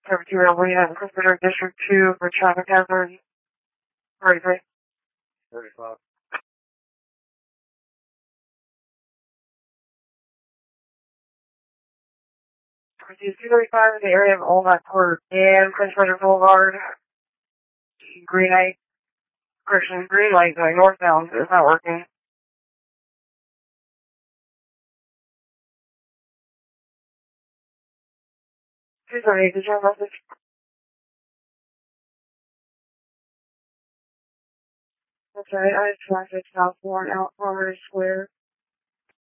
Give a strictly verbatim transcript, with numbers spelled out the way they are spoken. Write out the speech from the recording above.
seventy-two Railway at Christopher District two for traffic hazard. thirty-three. thirty-five. Proceed two thirty-five in the area of Old Court and Prince Frederick Boulevard. Green light. Correction, green light going northbound. It's not working. two thirty, did you have a message? That's right, I have traffic south one out Farmers Square.